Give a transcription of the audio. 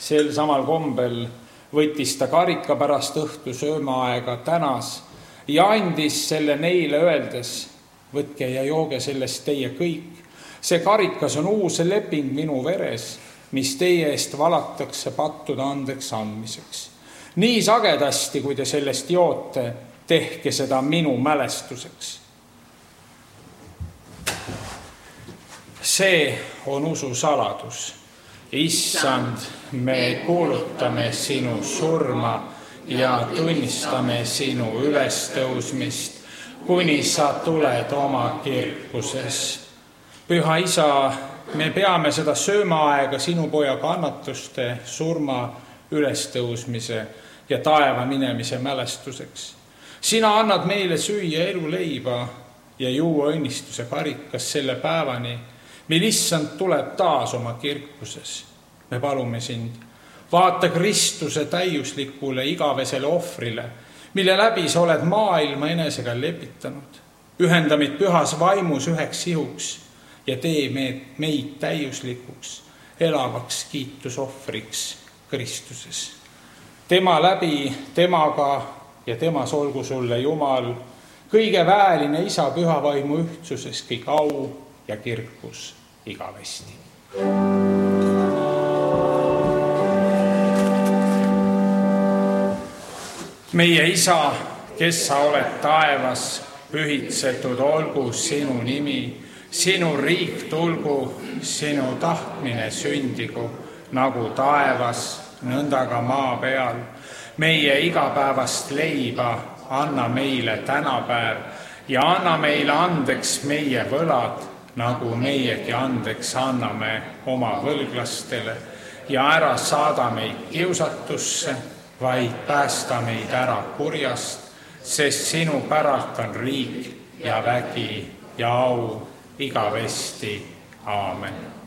Sel samal kombel võttis ta karika pärast õhtu söömaaega, tänas ja andis selle neile öeldes: võtke ja jooge sellest teie kõik. See karikas on uus leping minu veres, mis teie eest valatakse pattude andeks andmiseks. Nii sagedasti, kui te sellest joote, tehke seda minu mälestuseks. See on usu saladus. Issand, me kuulutame sinu surma ja tunnistame sinu ülestõusmist, kuni sa tuled oma kirkuses. Püha Isa, me peame seda söömaaega sinu poja kannatuste, surma, ülestõusmise ja taeva minemise mälestuseks. Sina annad meile süüa eluleiba ja juua õnnistuse karikas selle päevani, mil Issand tuleb taas oma kirkuses. Me palume sind, vaata Kristuse täiuslikule igavesele ohvrile, mille läbi sa oled maailma enesega lepitanud. Ühenda meid pühas vaimus üheks ihuks ja tee meid täiuslikuks, elavaks kiitusohvriks Kristuses. Tema läbi, temaga ja temas olgu sulle, Jumal, kõige vääline Isa püha vaimu ühtsuses kõik au ja kirkus igavesti. Meie Isa, kes sa oled taevas, pühitsetud olgu sinu nimi, sinu riik tulgu, sinu tahtmine sündigu, nagu taevas, nõnda ka maa peal. Meie igapäevast leiba anna meile tänapäev ja anna meile andeks meie võlad, nagu meiegi andeks anname oma võlglastele, ja ära saada meid kiusatusse, vaid päästa meid ära kurjast, sest sinu päralt on riik ja vägi ja au igavesti. Aamen.